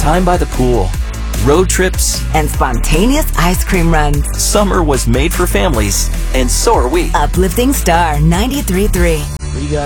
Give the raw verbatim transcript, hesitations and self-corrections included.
time by the pool, road trips, and spontaneous ice cream runs. Summer was made for families, and so are we. Uplifting Star ninety-three point three. We got